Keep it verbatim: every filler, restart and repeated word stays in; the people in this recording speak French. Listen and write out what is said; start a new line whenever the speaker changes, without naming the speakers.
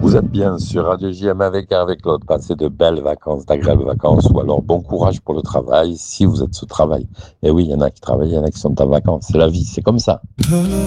Vous êtes bien sur Radio J M avec un avec l'autre. Passez de belles vacances, d'agréables vacances, ou alors bon courage pour le travail si vous êtes au travail. Et oui, il y en a qui travaillent, il y en a qui sont en vacances. C'est la vie, c'est comme ça.